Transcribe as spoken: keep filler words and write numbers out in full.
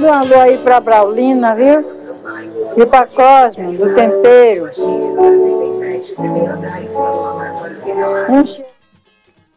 Manda um alô aí pra Braulina, viu? E pra Cosmo, do Tempero. Um cheiro.